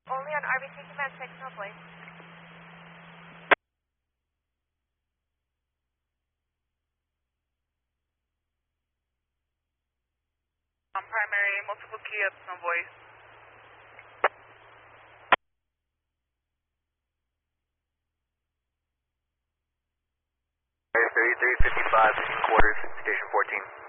Only on RBC Command 6, no voice. On primary, multiple key ups, no voice. 3355, quarters, station 14.